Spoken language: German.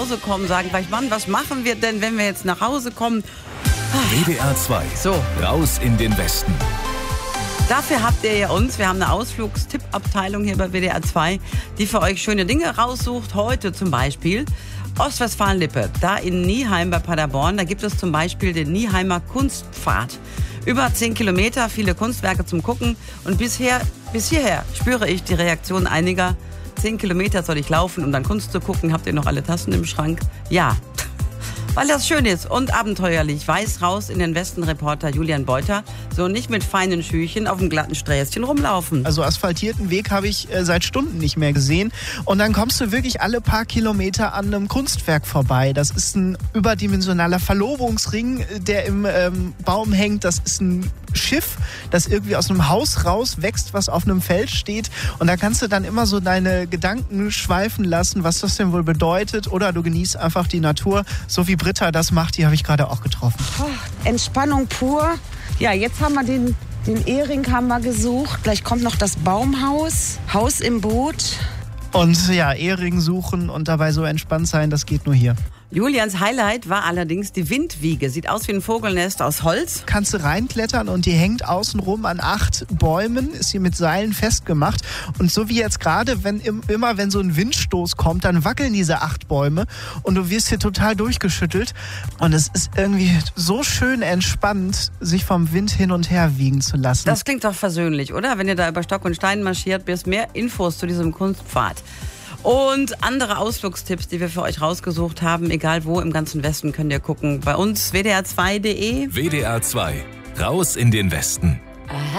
Hause kommen, sagen gleich, Mann, was machen wir denn, wenn wir jetzt nach Hause kommen? WDR 2. So. Raus in den Westen. Dafür habt ihr ja uns. Wir haben eine Ausflugstippabteilung hier bei WDR 2, die für euch schöne Dinge raussucht. Heute zum Beispiel Ostwestfalen-Lippe. Da in Nieheim bei Paderborn, da gibt es zum Beispiel den Nieheimer Kunstpfad. Über 10 Kilometer, viele Kunstwerke zum Gucken. Und bis hierher spüre ich die Reaktion einiger. 10 Kilometer soll ich laufen, um dann Kunst zu gucken. Habt ihr noch alle Tassen im Schrank? Ja. Weil das schön ist und abenteuerlich. Weiß raus in den Westen, Reporter Julian Beuter. So nicht mit feinen Schüchen auf dem glatten Sträßchen rumlaufen. Also asphaltierten Weg habe ich seit Stunden nicht mehr gesehen. Und dann kommst du wirklich alle paar Kilometer an einem Kunstwerk vorbei. Das ist ein überdimensionaler Verlobungsring, der im Baum hängt. Das ist ein Schiff, das irgendwie aus einem Haus rauswächst, was auf einem Feld steht. Und da kannst du dann immer so deine Gedanken schweifen lassen, was das denn wohl bedeutet. Oder du genießt einfach die Natur, so wie Britta das macht. Die habe ich gerade auch getroffen. Oh, Entspannung pur. Ja, jetzt haben wir den Ehering haben wir gesucht. Gleich kommt noch das Baumhaus. Haus im Boot. Und ja, Ehering suchen und dabei so entspannt sein, das geht nur hier. Julians Highlight war allerdings die Windwiege. Sieht aus wie ein Vogelnest aus Holz. Kannst du reinklettern und die hängt außenrum an 8 Bäumen, ist sie mit Seilen festgemacht. Und so wie jetzt gerade, wenn so ein Windstoß kommt, dann wackeln diese 8 Bäume und du wirst hier total durchgeschüttelt. Und es ist irgendwie so schön entspannt, sich vom Wind hin und her wiegen zu lassen. Das klingt doch versöhnlich, oder? Wenn ihr da über Stock und Stein marschiert, bis mehr Infos zu diesem Kunstpfad. Und andere Ausflugstipps, die wir für euch rausgesucht haben, egal wo im ganzen Westen, könnt ihr gucken. Bei uns wdr2.de. WDR 2. Raus in den Westen.